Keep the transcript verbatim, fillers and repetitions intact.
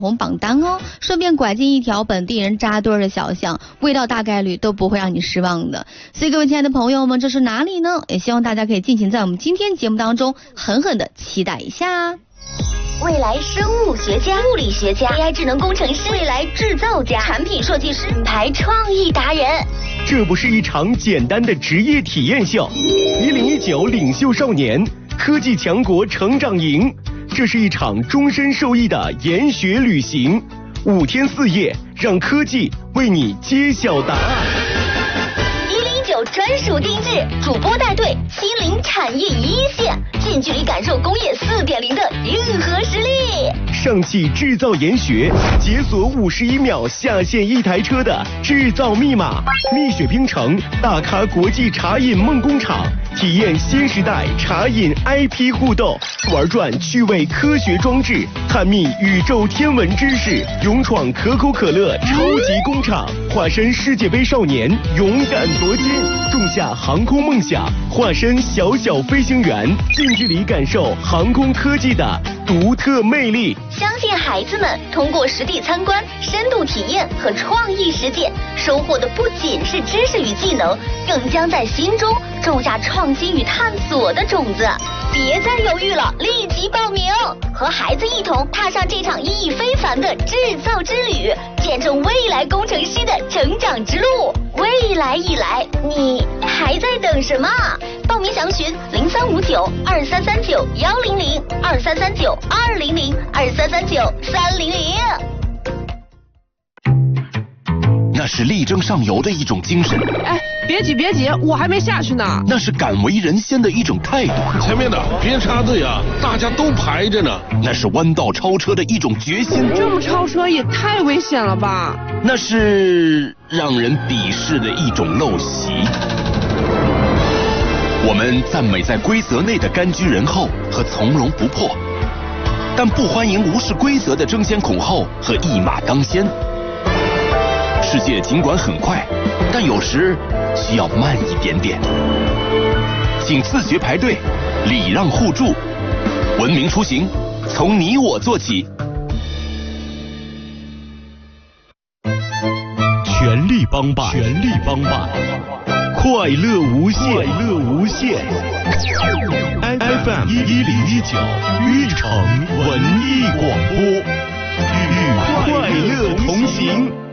红榜单哦，顺便拐进一条本地人扎堆的小巷，味道大概率都不会让你失望的。所以各位亲爱的朋友们，这是哪里呢？也希望大家可以尽情在我们今天节目当中狠狠的期待一下。 未来生物学家、物理学家、A I 智能工程师、未来制造家、产品设计师、品牌创意达人。 这不是一场简单的职业体验秀，一零一九领袖少年科技强国成长营，这是一场终身受益的研学旅行，五天四夜，让科技为你揭晓答案。 一零一九专属定制，主播带队亲临产业一线，近距离感受工业四点零的硬核实力。 上汽制造研学，解锁五十一秒下线一台车的制造密码。蜜雪冰城大咖国际茶饮梦工厂，体验新时代茶饮 I P 互动，玩转趣味科学装置，探秘宇宙天文知识，勇闯可口可乐超级工厂，化身世界杯少年，勇敢夺金，种下航空梦想，化身小小飞行员，近距离感受航空科技的独特魅力。 相信孩子们通过实地参观、深度体验和创意实践，收获的不仅是知识与技能，更将在心中种下创新与探索的种子。别再犹豫了，立即报名，和孩子一同踏上这场意义非凡的制造之旅，见证未来工程师的成长之路。未来已来，你还在等什么？报名详询零三五九二三三九幺零零二三三九二零零二三三九三零零。 那是力争上游的一种精神。 哎，别急别急，我还没下去呢。 那是敢为人先的一种态度。 前面的别插队啊，大家都排着呢。 那是弯道超车的一种决心。 这么超车也太危险了吧？ 那是让人鄙视的一种陋习。我们赞美在规则内的甘居人后和从容不迫，但不欢迎无视规则的争先恐后和一马当先。世界尽管很快，但有时需要慢一点点。请自觉排队，礼让互助，文明出行，从你我做起。 全力帮办，全力帮办，快乐无限，快乐无限。F M 一零一九玉城文艺广播，与快乐同行。